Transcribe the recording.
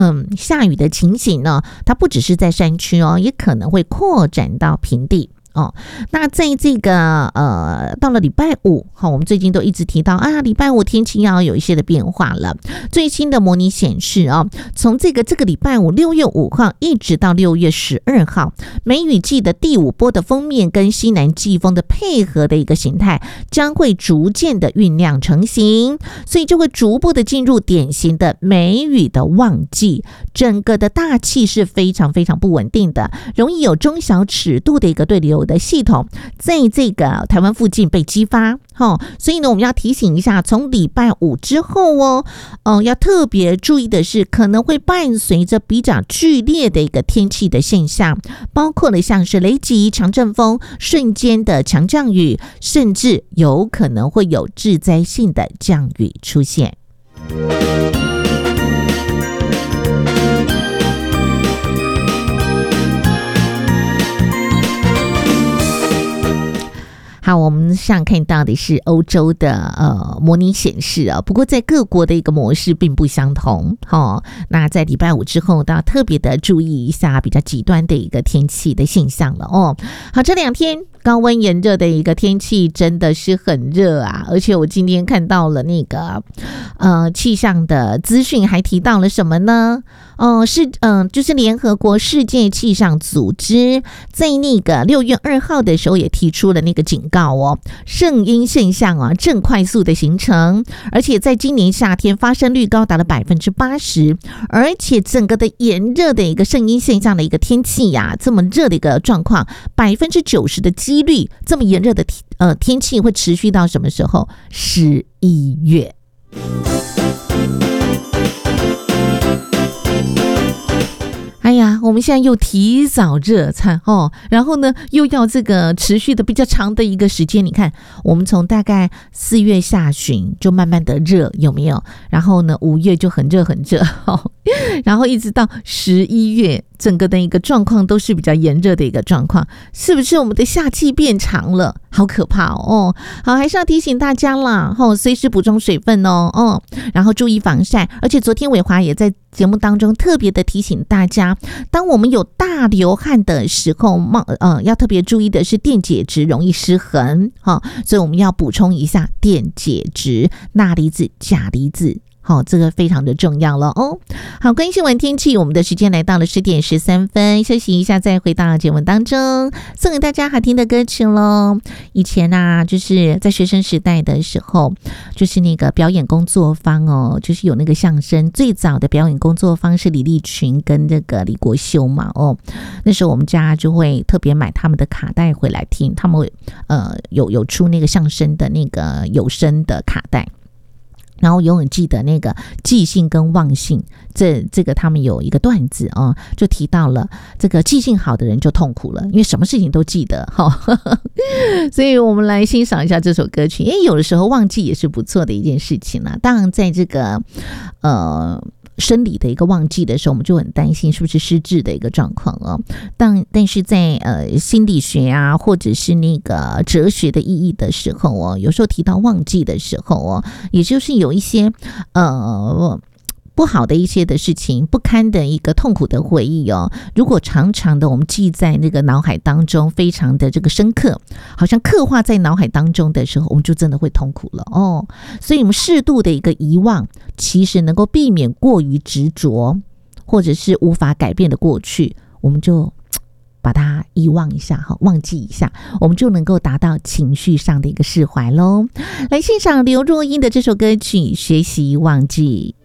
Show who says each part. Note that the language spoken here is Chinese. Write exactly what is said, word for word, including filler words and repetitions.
Speaker 1: 嗯下雨的情形呢，它不只是在山区哦，也可能会扩展到平地。哦，那在这个呃，到了礼拜五，好，我们最近都一直提到啊，礼拜五天气要有一些的变化了。最新的模拟显示啊，从这个这个礼拜五六月五号一直到六月十二号，梅雨季的第五波的锋面跟西南季风的配合的一个形态，将会逐渐的酝酿成型，所以就会逐步的进入典型的梅雨的旺季。整个的大气是非常非常不稳定的，容易有中小尺度的一个对流的系统在这个台湾附近被激发，哦，所以呢，我们要提醒一下，从礼拜五之后哦，呃，要特别注意的是，可能会伴随着比较剧烈的一个天气的现象，包括了像是雷击、强阵风、瞬间的强降雨，甚至有可能会有致灾性的降雨出现。好，我们上看到的是欧洲的呃模拟显示啊，不过在各国的一个模式并不相同哦。那在礼拜五之后，大家特别的注意一下比较极端的一个天气的现象了哦。好，这两天高温炎热的一个天气真的是很热啊，而且我今天看到了那个呃气象的资讯，还提到了什么呢？哦、呃，是嗯、呃，就是联合国世界气象组织在那个六月二号的时候也提出了那个警告哦，圣婴现象啊正快速的形成，而且在今年夏天发生率高达了百分之八十，而且整个的炎热的一个圣婴现象的一个天气呀、啊，这么热的一个状况，百分之九十的几率，这么炎热的呃天气会持续到什么时候？十一月。哎呀，我们现在又提早热餐哦，然后呢，又要这个持续的比较长的一个时间。你看，我们从大概四月下旬就慢慢的热，有没有？然后呢，五月就很热很热，哦，然后一直到十一月，整个的一个状况都是比较炎热的一个状况，是不是我们的夏季变长了？好可怕哦！好，还是要提醒大家啦，哦，随时补充水分哦，哦，然后注意防晒。而且昨天伟华也在节目当中特别的提醒大家，当我们有大流汗的时候，呃，要特别注意的是电解质容易失衡，哦，所以我们要补充一下电解质，钠离子、钾离子。好，这个非常的重要了哦。好，关心完天气，我们的时间来到了十点十三分，休息一下，再回到节目当中，送给大家好听的歌曲喽。以前啊，就是在学生时代的时候，就是那个表演工作坊哦，就是有那个相声，最早的表演工作坊是李立群跟那个李国修嘛，哦，那时候我们家就会特别买他们的卡带回来听，他们会呃有有出那个相声的那个有声的卡带。然后永远记得那个记性跟忘性，这这个他们有一个段子啊，就提到了这个记性好的人就痛苦了，因为什么事情都记得哈。所以我们来欣赏一下这首歌曲，因为有的时候忘记也是不错的一件事情啦。当然，在这个呃。生理的一个忘记的时候，我们就很担心是不是失智的一个状况哦。但但是在呃心理学啊，或者是那个哲学的意义的时候哦，有时候提到忘记的时候哦，也就是有一些呃。不好的一些的事情，不堪的一个痛苦的回忆哦，如果常常的我们记在那个脑海当中，非常的这个深刻，好像刻画在脑海当中的时候，我们就真的会痛苦了哦。所以我们适度的一个遗忘，其实能够避免过于执着，或者是无法改变的过去，我们就把它遗忘一下，忘记一下，我们就能够达到情绪上的一个释怀咯。来欣赏刘若英的这首歌曲《学习忘记》。